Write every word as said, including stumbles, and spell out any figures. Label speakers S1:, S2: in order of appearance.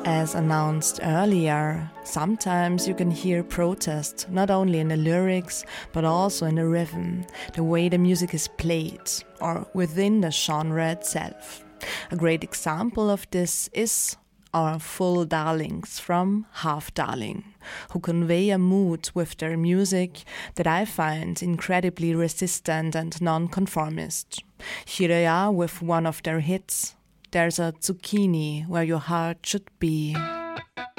S1: As announced earlier, sometimes you can hear protest, not only in the lyrics, but also in the rhythm, the way the music is played, or within the genre itself. A great example of this is our Full Darlings from Half Darling, who convey a mood with their music that I find incredibly resistant and non-conformist. Here they are with one of their hits, There's a Zucchini Where Your Heart Should Be.